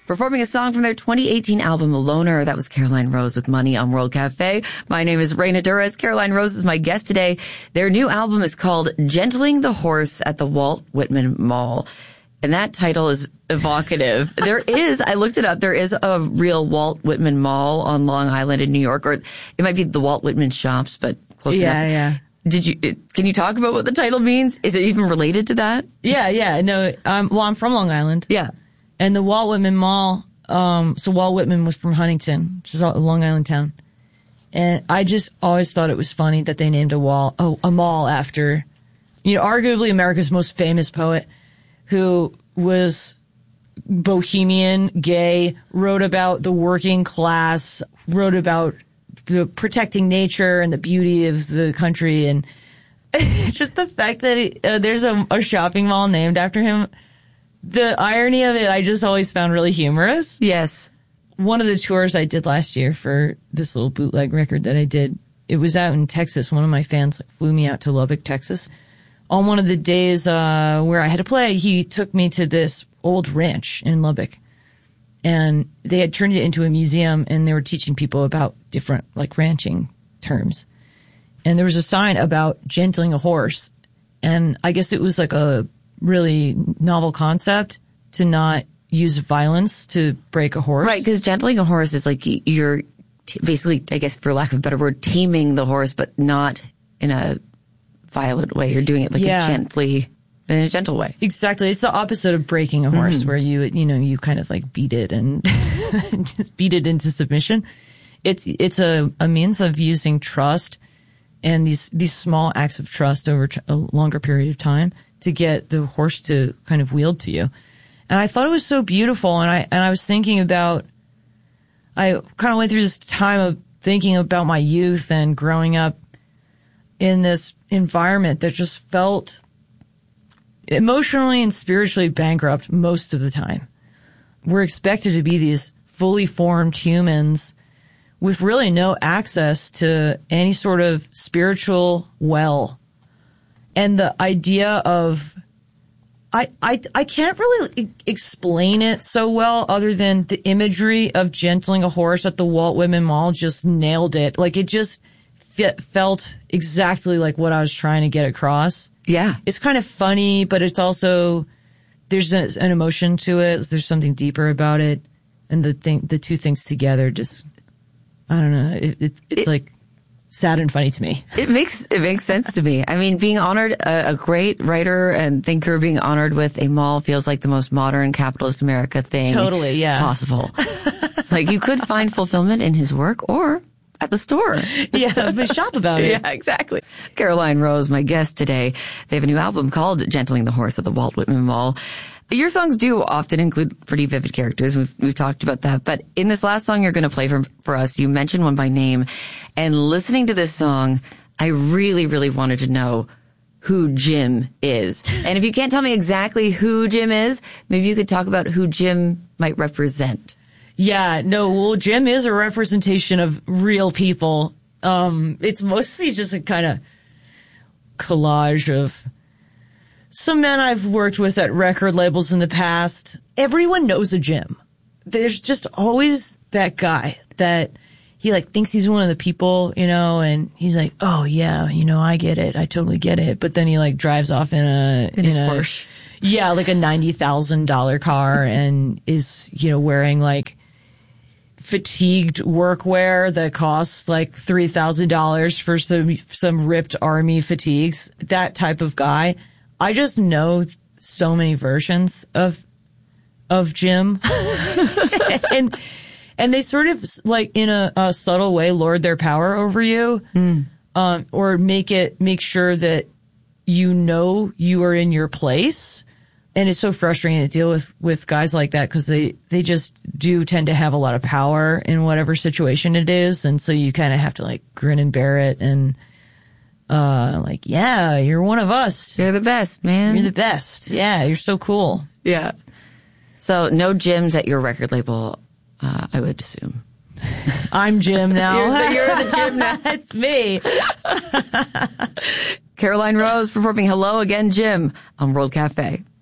performing a song from their 2018 album, Loner. That was Caroline Rose with Money on World Cafe. My name is Raina Duras. Caroline Rose is my guest today. Their new album is called Gentling the Horse at the Walt Whitman Mall. And that title is evocative. I looked it up, there is a real Walt Whitman Mall on Long Island in New York, or it might be the Walt Whitman Shops, but close enough. Yeah. Can you talk about what the title means? Is it even related to that? Yeah. No, I'm from Long Island. Yeah. And the Walt Whitman Mall, so Walt Whitman was from Huntington, which is a Long Island town. And I just always thought it was funny that they named a mall after, arguably America's most famous poet, who was bohemian, gay, wrote about the working class, wrote about protecting nature and the beauty of the country. And just the fact that there's a shopping mall named after him, the irony of it, I just always found really humorous. Yes. One of the tours I did last year for this little bootleg record that I did, it was out in Texas. One of my fans flew me out to Lubbock, Texas. On one of the days where I had to play, he took me to this old ranch in Lubbock. And they had turned it into a museum, and they were teaching people about different, ranching terms. And there was a sign about gentling a horse. And I guess it was a really novel concept to not use violence to break a horse. Right, because gentling a horse is you're basically, I guess for lack of a better word, taming the horse, but not in a violent way. You're doing it in a gentle way. Exactly. It's the opposite of breaking a horse, where you kind of beat it and just beat it into submission. It's a means of using trust and these small acts of trust over a longer period of time to get the horse to kind of wield to you. And I thought it was so beautiful. And I was thinking about, I kind of went through this time of thinking about my youth and growing up in this environment that just felt emotionally and spiritually bankrupt most of the time. We're expected to be these fully formed humans with really no access to any sort of spiritual well. And the idea of, I can't really explain it so well other than the imagery of gentling a horse at the Walt Whitman Mall just nailed it. It just felt exactly like what I was trying to get across. Yeah. It's kind of funny, but it's also, there's an emotion to it. There's something deeper about it. And the two things together just, I don't know. It's sad and funny to me. It makes sense to me. I mean, being honored, a great writer and thinker being honored with a mall feels like the most modern capitalist America thing. Totally, yeah. Possible. It's you could find fulfillment in his work or at the store. Yeah, but shop about it. Yeah, exactly. Caroline Rose, my guest today. They have a new album called Gentling the Horse at the Walt Whitman Mall. Your songs do often include pretty vivid characters. We've talked about that. But in this last song you're going to play for us, you mentioned one by name. And listening to this song, I really, really wanted to know who Jim is. And if you can't tell me exactly who Jim is, maybe you could talk about who Jim might represent. Yeah, no, well, Jim is a representation of real people. It's mostly just a kind of collage of some men I've worked with at record labels in the past. Everyone knows a Jim. There's just always that guy that he thinks he's one of the people, and he's like, oh yeah, I get it. I totally get it. But then he drives off in his Porsche. Yeah, a $90,000 car and is, wearing fatigued workwear that costs $3,000 for some ripped army fatigues. That type of guy. I just know so many versions of Jim. and they sort of in a subtle way lord their power over you. Or make sure that you are in your place. And it's so frustrating to deal with guys like that because they just do tend to have a lot of power in whatever situation it is. And so you kind of have to grin and bear it and, yeah, you're one of us. You're the best, man. You're the best. Yeah, you're so cool. Yeah. So no Jims at your record label, I would assume. I'm Jim now. You're the Jim now. It's me. Caroline Rose performing Hello Again, Jim on World Cafe.